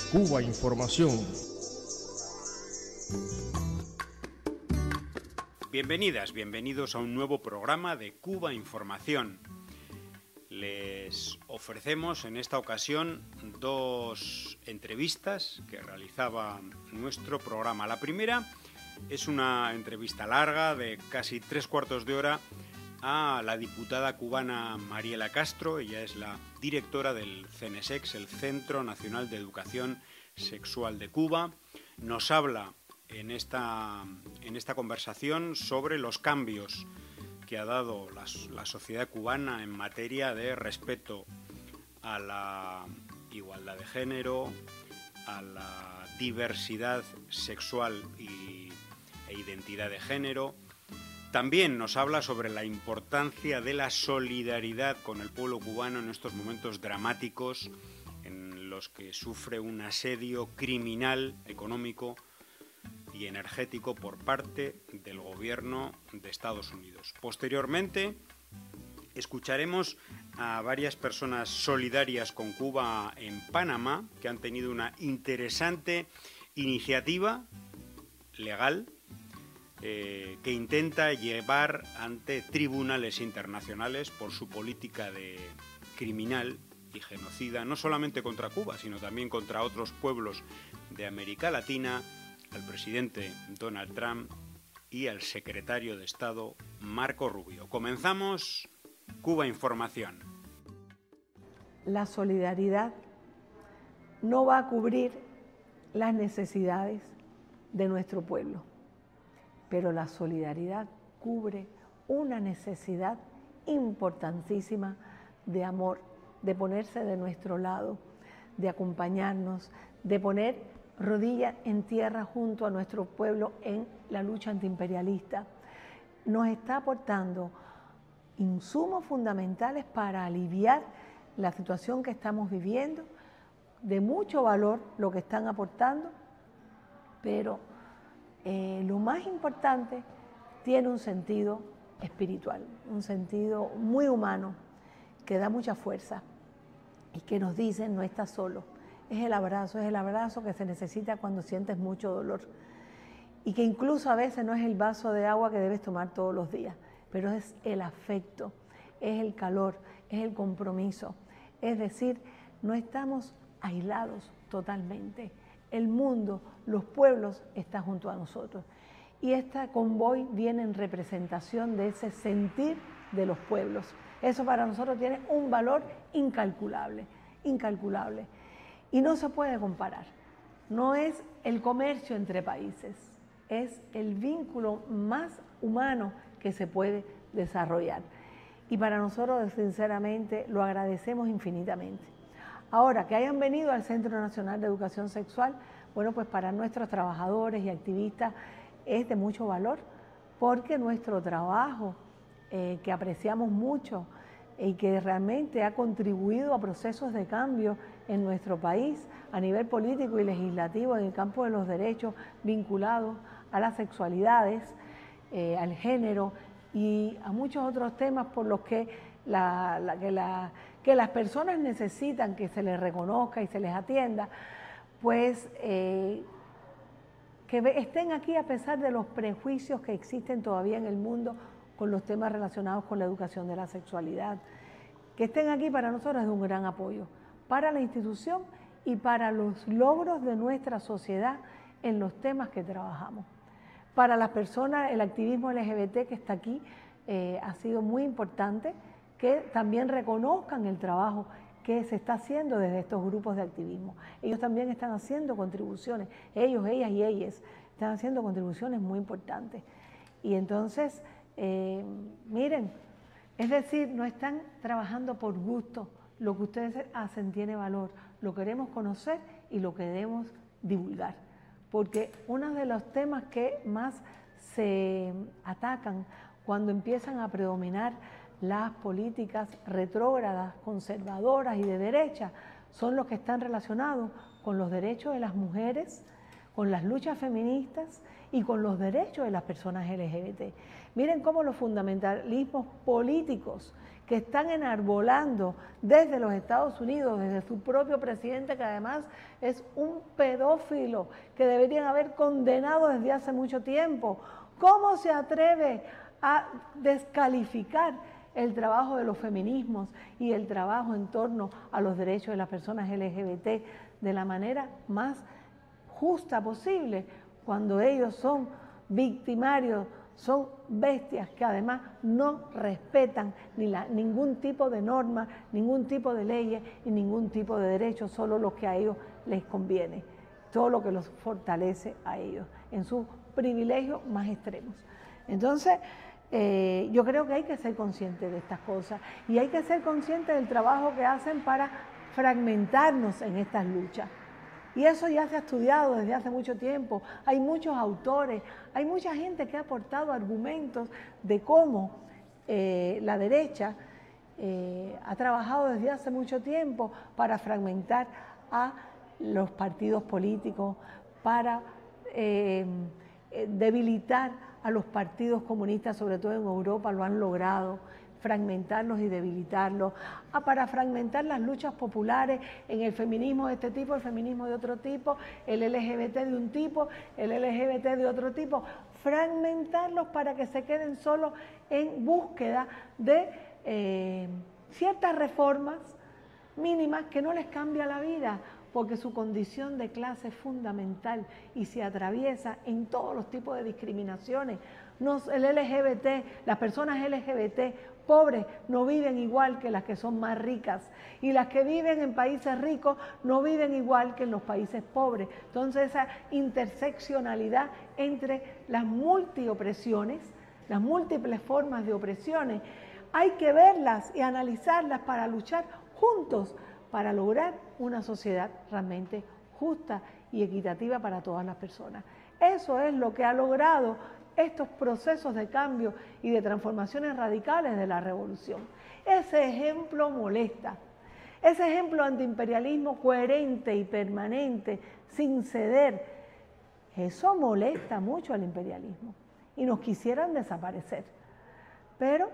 Cuba Información. Bienvenidas, bienvenidos a un nuevo programa de Cuba Información. Les ofrecemos en esta ocasión dos entrevistas que realizaba nuestro programa. La primera es una entrevista larga de casi 3/4 de hora a la diputada cubana Mariela Castro. Ella es la directora del CENESEX, el Centro Nacional de Educación Sexual de Cuba. Nos habla en esta conversación sobre los cambios que ha dado la sociedad cubana en materia de respeto a la igualdad de género, a la diversidad sexual e identidad de género. También nos habla sobre la importancia de la solidaridad con el pueblo cubano en estos momentos dramáticos en los que sufre un asedio criminal, económico y energético por parte del gobierno de Estados Unidos. Posteriormente, escucharemos a varias personas solidarias con Cuba en Panamá que han tenido una interesante iniciativa legal que intenta llevar ante tribunales internacionales por su política de criminal y genocida, no solamente contra Cuba, sino también contra otros pueblos de América Latina, al presidente Donald Trump y al secretario de Estado Marco Rubio. Comenzamos Cuba Información. La solidaridad no va a cubrir las necesidades de nuestro pueblo, pero la solidaridad cubre una necesidad importantísima de amor, de ponerse de nuestro lado, de acompañarnos, de poner rodillas en tierra junto a nuestro pueblo en la lucha antiimperialista. Nos está aportando insumos fundamentales para aliviar la situación que estamos viviendo, de mucho valor lo que están aportando, pero lo más importante tiene un sentido espiritual, un sentido muy humano que da mucha fuerza y que nos dice no estás solo. Es el abrazo que se necesita cuando sientes mucho dolor y que incluso a veces no es el vaso de agua que debes tomar todos los días, pero es el afecto, es el calor, es el compromiso. Es decir, no estamos aislados totalmente. El mundo, los pueblos están junto a nosotros. Y este convoy viene en representación de ese sentir de los pueblos. Eso para nosotros tiene un valor incalculable, incalculable. Y no se puede comparar. No es el comercio entre países, es el vínculo más humano que se puede desarrollar. Y para nosotros, sinceramente, lo agradecemos infinitamente. Ahora, que hayan venido al Centro Nacional de Educación Sexual, bueno, pues para nuestros trabajadores y activistas es de mucho valor, porque nuestro trabajo, que apreciamos mucho y que realmente ha contribuido a procesos de cambio en nuestro país a nivel político y legislativo en el campo de los derechos vinculados a las sexualidades, al género y a muchos otros temas por los que las personas necesitan que se les reconozca y se les atienda, pues que estén aquí a pesar de los prejuicios que existen todavía en el mundo con los temas relacionados con la educación de la sexualidad. Que estén aquí para nosotros es un gran apoyo, para la institución y para los logros de nuestra sociedad en los temas que trabajamos. Para las personas, el activismo LGBT que está aquí ha sido muy importante, que también reconozcan el trabajo que se está haciendo desde estos grupos de activismo. Ellos también están haciendo contribuciones, ellos, ellas y ellas están haciendo contribuciones muy importantes. Y entonces, miren, es decir, no están trabajando por gusto, lo que ustedes hacen tiene valor, lo queremos conocer y lo queremos divulgar. Porque uno de los temas que más se atacan cuando empiezan a predominar las políticas retrógradas, conservadoras y de derecha, son los que están relacionados con los derechos de las mujeres, con las luchas feministas y con los derechos de las personas LGBT. Miren cómo los fundamentalismos políticos que están enarbolando desde los Estados Unidos, desde su propio presidente, que además es un pedófilo, que deberían haber condenado desde hace mucho tiempo. ¿Cómo se atreve a descalificar el trabajo de los feminismos y el trabajo en torno a los derechos de las personas LGBT de la manera más justa posible, cuando ellos son victimarios, son bestias que además no respetan ningún tipo de norma, ningún tipo de leyes y ningún tipo de derechos, solo lo que a ellos les conviene, todo lo que los fortalece a ellos en sus privilegios más extremos. Entonces, yo creo que hay que ser conscientes de estas cosas y hay que ser conscientes del trabajo que hacen para fragmentarnos en estas luchas. Y eso ya se ha estudiado desde hace mucho tiempo. Hay muchos autores, hay mucha gente que ha aportado argumentos de cómo la derecha ha trabajado desde hace mucho tiempo para fragmentar a los partidos políticos, para debilitar a los partidos comunistas, sobre todo en Europa, lo han logrado, fragmentarlos y debilitarlos, para fragmentar las luchas populares en el feminismo de este tipo, el feminismo de otro tipo, el LGBT de un tipo, el LGBT de otro tipo, fragmentarlos para que se queden solo en búsqueda de ciertas reformas mínimas que no les cambia la vida, porque su condición de clase es fundamental y se atraviesa en todos los tipos de discriminaciones. El LGBT, las personas LGBT pobres no viven igual que las que son más ricas, y las que viven en países ricos no viven igual que en los países pobres. Entonces esa interseccionalidad entre las multiopresiones, las múltiples formas de opresiones, hay que verlas y analizarlas para luchar juntos para lograr una sociedad realmente justa y equitativa para todas las personas. Eso es lo que ha logrado estos procesos de cambio y de transformaciones radicales de la revolución. Ese ejemplo molesta, ese ejemplo antiimperialismo coherente y permanente, sin ceder, eso molesta mucho al imperialismo y nos quisieran desaparecer. Pero,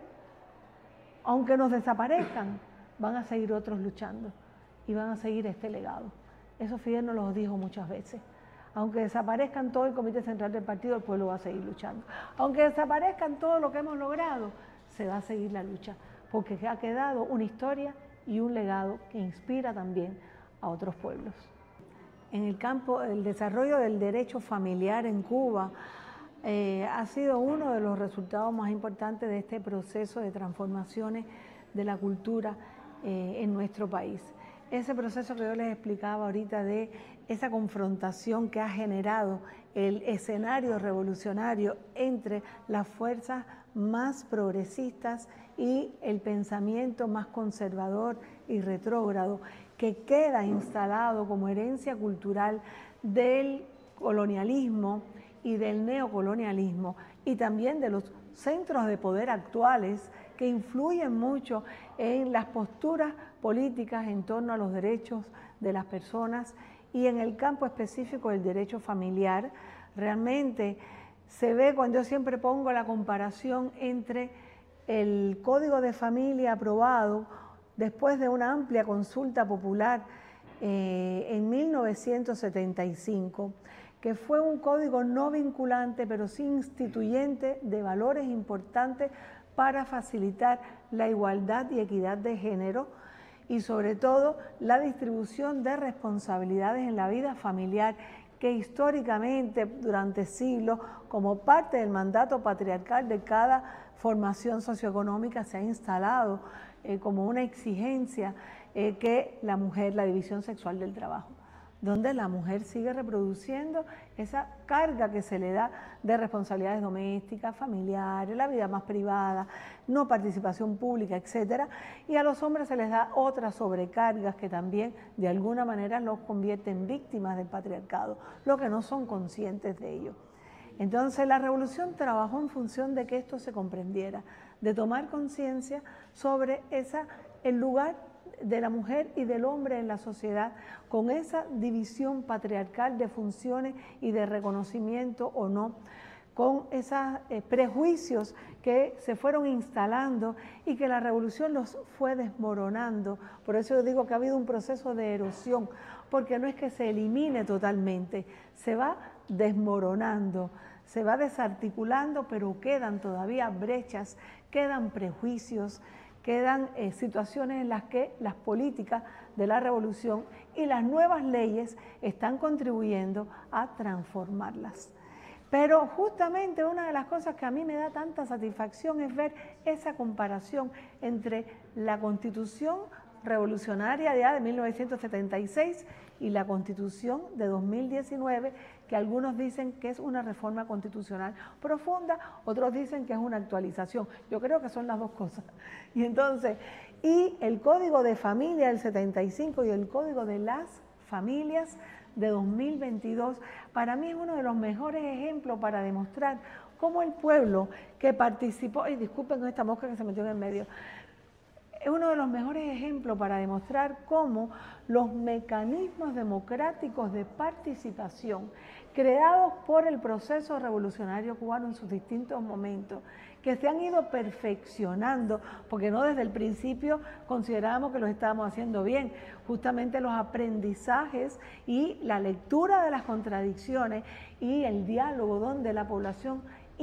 aunque nos desaparezcan, van a seguir otros luchando y van a seguir este legado. Eso Fidel nos lo dijo muchas veces. Aunque desaparezcan todo el Comité Central del Partido, el pueblo va a seguir luchando. Aunque desaparezcan todo lo que hemos logrado, se va a seguir la lucha, porque ha quedado una historia y un legado que inspira también a otros pueblos. En el campo del desarrollo del derecho familiar en Cuba, ha sido uno de los resultados más importantes de este proceso de transformaciones de la cultura en nuestro país. Ese proceso que yo les explicaba ahorita de esa confrontación que ha generado el escenario revolucionario entre las fuerzas más progresistas y el pensamiento más conservador y retrógrado, que queda instalado como herencia cultural del colonialismo y del neocolonialismo y también de los centros de poder actuales que influyen mucho en las posturas políticas en torno a los derechos de las personas y en el campo específico del derecho familiar. Realmente se ve, cuando yo siempre pongo la comparación entre el Código de Familia aprobado después de una amplia consulta popular en 1975, que fue un código no vinculante, pero sí instituyente de valores importantes para facilitar la igualdad y equidad de género y sobre todo la distribución de responsabilidades en la vida familiar, que históricamente durante siglos, como parte del mandato patriarcal de cada formación socioeconómica, se ha instalado como una exigencia que la mujer, la división sexual del trabajo, donde la mujer sigue reproduciendo esa carga que se le da de responsabilidades domésticas, familiares, la vida más privada, no participación pública, etcétera, y a los hombres se les da otras sobrecargas que también de alguna manera los convierten en víctimas del patriarcado, lo que no son conscientes de ello. Entonces la revolución trabajó en función de que esto se comprendiera, de tomar conciencia sobre el lugar de la mujer y del hombre en la sociedad, con esa división patriarcal de funciones y de reconocimiento o no, con esos prejuicios que se fueron instalando y que la revolución los fue desmoronando. Por eso yo digo que ha habido un proceso de erosión, porque no es que se elimine totalmente, se va desmoronando, se va desarticulando, pero quedan todavía brechas, quedan prejuicios, quedan situaciones en las que las políticas de la revolución y las nuevas leyes están contribuyendo a transformarlas. Pero justamente una de las cosas que a mí me da tanta satisfacción es ver esa comparación entre la Constitución revolucionaria de 1976 y la Constitución de 2019, que algunos dicen que es una reforma constitucional profunda, otros dicen que es una actualización. Yo creo que son las dos cosas. Y entonces, y el Código de Familia del 75 y el Código de las Familias de 2022, para mí es uno de los mejores ejemplos para demostrar cómo el pueblo que participó, y disculpen esta mosca que se metió en el medio, es uno de los mejores ejemplos para demostrar cómo los mecanismos democráticos de participación creados por el proceso revolucionario cubano en sus distintos momentos, que se han ido perfeccionando, porque no desde el principio considerábamos que los estábamos haciendo bien, justamente los aprendizajes y la lectura de las contradicciones y el diálogo donde la población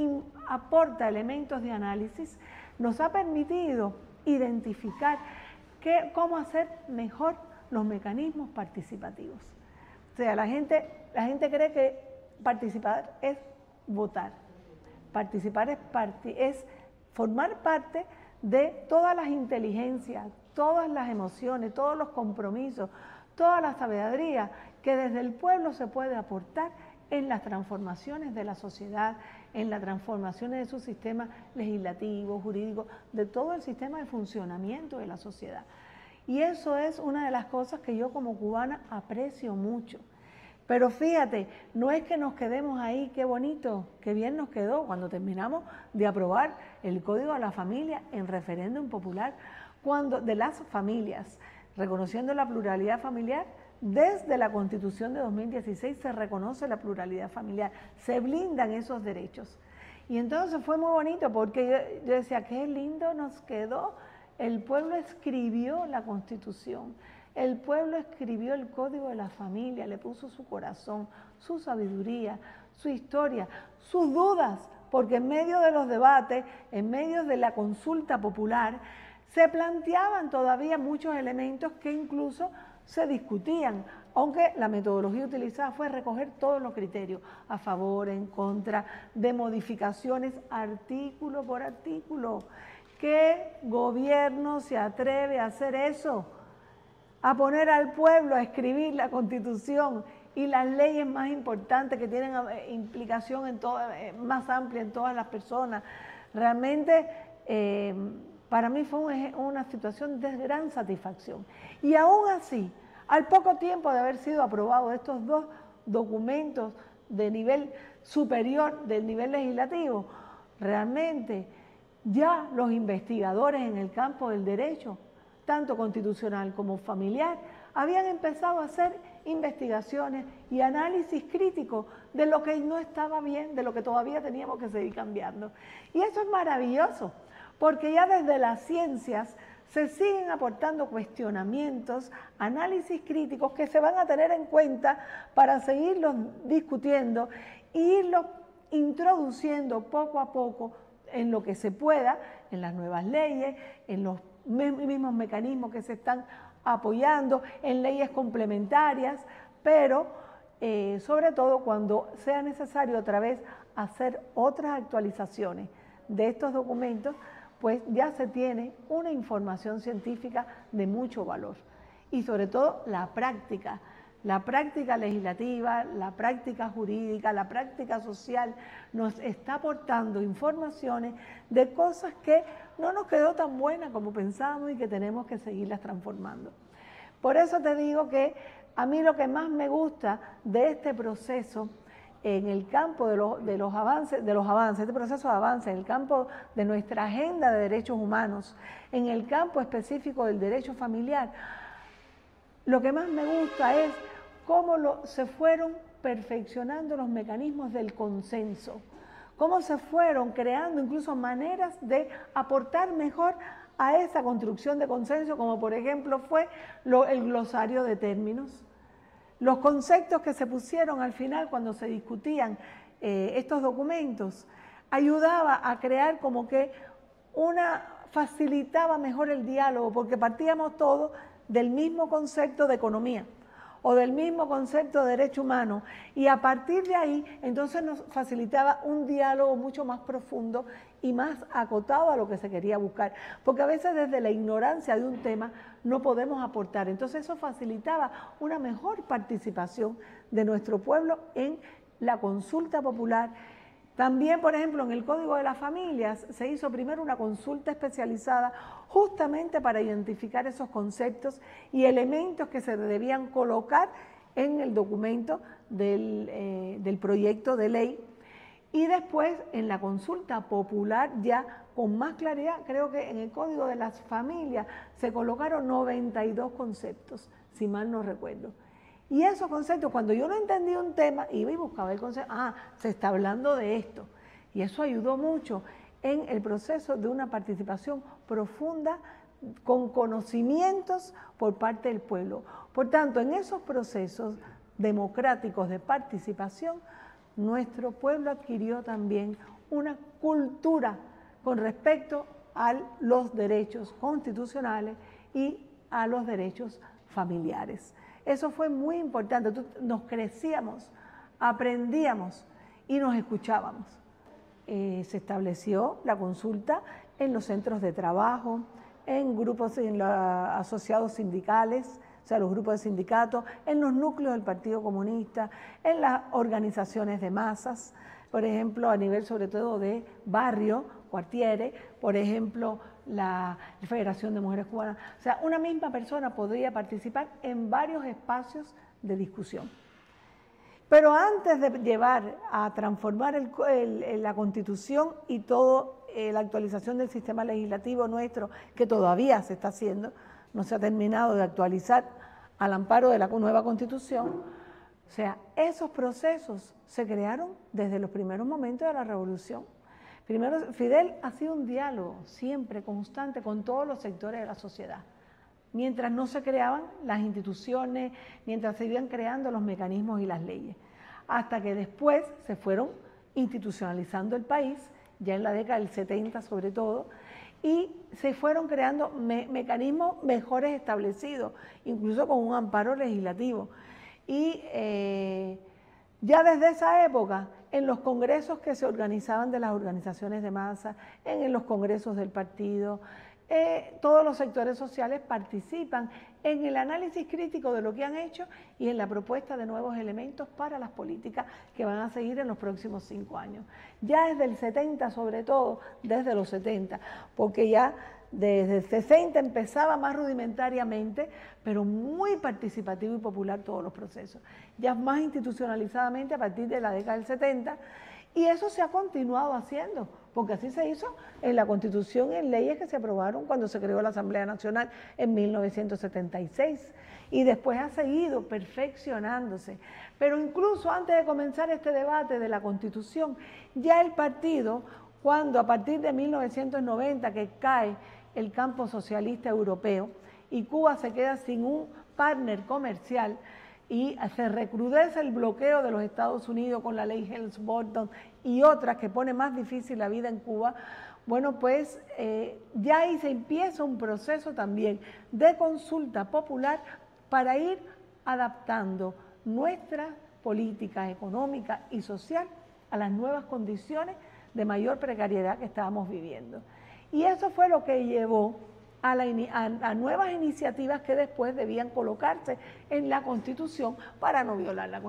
aporta elementos de análisis, nos ha permitido identificar cómo hacer mejor los mecanismos participativos. O sea, la gente cree que participar es votar. Participar es formar parte de todas las inteligencias, todas las emociones, todos los compromisos, toda la sabiduría que desde el pueblo se puede aportar en las transformaciones de la sociedad, en las transformaciones de su sistema legislativo, jurídico, de todo el sistema de funcionamiento de la sociedad. Y eso es una de las cosas que yo como cubana aprecio mucho. Pero fíjate, no es que nos quedemos ahí, qué bonito, qué bien nos quedó cuando terminamos de aprobar el Código de la Familia en referéndum popular, de las familias, reconociendo la pluralidad familiar. Desde la Constitución de 2016 se reconoce la pluralidad familiar, se blindan esos derechos. Y entonces fue muy bonito porque yo decía, qué lindo nos quedó. El pueblo escribió la Constitución, el pueblo escribió el Código de la Familia, le puso su corazón, su sabiduría, su historia, sus dudas, porque en medio de los debates, en medio de la consulta popular, se planteaban todavía muchos elementos que incluso se discutían, aunque la metodología utilizada fue recoger todos los criterios, a favor, en contra, de modificaciones artículo por artículo. ¿Qué gobierno se atreve a hacer eso? A poner al pueblo a escribir la Constitución y las leyes más importantes que tienen implicación más amplia en todas las personas. Realmente para mí fue una situación de gran satisfacción. Y aún así, al poco tiempo de haber sido aprobados estos dos documentos de nivel superior del nivel legislativo, realmente ya los investigadores en el campo del derecho, tanto constitucional como familiar, habían empezado a hacer investigaciones y análisis críticos de lo que no estaba bien, de lo que todavía teníamos que seguir cambiando. Y eso es maravilloso, porque ya desde las ciencias se siguen aportando cuestionamientos, análisis críticos que se van a tener en cuenta para seguirlos discutiendo e irlos introduciendo poco a poco en lo que se pueda, en las nuevas leyes, en los mismos mecanismos que se están apoyando, en leyes complementarias, pero sobre todo cuando sea necesario otra vez hacer otras actualizaciones de estos documentos, pues ya se tiene una información científica de mucho valor. Y sobre todo la práctica legislativa, la práctica jurídica, la práctica social, nos está aportando informaciones de cosas que no nos quedó tan buena como pensábamos y que tenemos que seguirlas transformando. Por eso te digo que a mí lo que más me gusta de este proceso en el campo de los avances, este proceso de avance, en el campo de nuestra agenda de derechos humanos, en el campo específico del derecho familiar, lo que más me gusta es cómo se fueron perfeccionando los mecanismos del consenso, cómo se fueron creando incluso maneras de aportar mejor a esa construcción de consenso, como por ejemplo fue el glosario de términos. Los conceptos que se pusieron al final cuando se discutían estos documentos ayudaba a crear como que facilitaba mejor el diálogo, porque partíamos todos del mismo concepto de economía o del mismo concepto de derecho humano, y a partir de ahí entonces nos facilitaba un diálogo mucho más profundo y más acotado a lo que se quería buscar, porque a veces desde la ignorancia de un tema no podemos aportar, entonces eso facilitaba una mejor participación de nuestro pueblo en la consulta popular. También, por ejemplo, en el Código de las Familias se hizo primero una consulta especializada justamente para identificar esos conceptos y elementos que se debían colocar en el documento del proyecto de ley. Y después, en la consulta popular, ya con más claridad, creo que en el Código de las Familias se colocaron 92 conceptos, si mal no recuerdo. Y esos conceptos, cuando yo no entendía un tema, iba y buscaba el concepto, se está hablando de esto. Y eso ayudó mucho en el proceso de una participación profunda con conocimientos por parte del pueblo. Por tanto, en esos procesos democráticos de participación, nuestro pueblo adquirió también una cultura con respecto a los derechos constitucionales y a los derechos familiares. Eso fue muy importante, nos crecíamos, aprendíamos y nos escuchábamos. Se estableció la consulta en los centros de trabajo, en grupos asociados sindicales, o sea, los grupos de sindicatos, en los núcleos del Partido Comunista, en las organizaciones de masas, por ejemplo, a nivel sobre todo de barrio, cuartieres, por ejemplo, la Federación de Mujeres Cubanas. O sea, una misma persona podría participar en varios espacios de discusión. Pero antes de llevar a transformar la Constitución y toda la actualización del sistema legislativo nuestro, que todavía se está haciendo, no se ha terminado de actualizar al amparo de la nueva Constitución, o sea, esos procesos se crearon desde los primeros momentos de la Revolución. Primero, Fidel ha sido un diálogo siempre constante con todos los sectores de la sociedad. Mientras no se creaban las instituciones, mientras se iban creando los mecanismos y las leyes. Hasta que después se fueron institucionalizando el país, ya en la década del 70 sobre todo, y se fueron creando mecanismos mejores establecidos, incluso con un amparo legislativo. Y ya desde esa época, en los congresos que se organizaban de las organizaciones de masa, en los congresos del partido, todos los sectores sociales participan en el análisis crítico de lo que han hecho y en la propuesta de nuevos elementos para las políticas que van a seguir en los próximos 5 años. Ya desde el 70, sobre todo, desde los 70, porque ya desde el 60 empezaba más rudimentariamente, pero muy participativo y popular todos los procesos. Ya más institucionalizadamente a partir de la década del 70, y eso se ha continuado haciendo, porque así se hizo en la Constitución y en leyes que se aprobaron cuando se creó la Asamblea Nacional en 1976, y después ha seguido perfeccionándose. Pero incluso antes de comenzar este debate de la Constitución, ya el partido, cuando a partir de 1990 que cae el campo socialista europeo y Cuba se queda sin un partner comercial, y se recrudece el bloqueo de los Estados Unidos con la ley Helms-Burton y otras que pone más difícil la vida en Cuba, bueno, pues ya ahí se empieza un proceso también de consulta popular para ir adaptando nuestra política económica y social a las nuevas condiciones de mayor precariedad que estábamos viviendo. Y eso fue lo que llevó a nuevas iniciativas que después debían colocarse en la Constitución para no violar la Constitución.